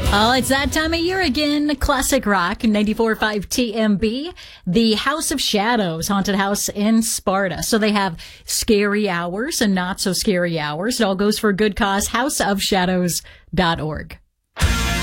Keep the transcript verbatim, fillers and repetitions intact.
Oh, it's that time of year again. Classic Rock, ninety-four point five T M B, the House of Shadows haunted house in Sparta. So they have scary hours and not so scary hours. It all goes for a good cause, house of shadows dot org.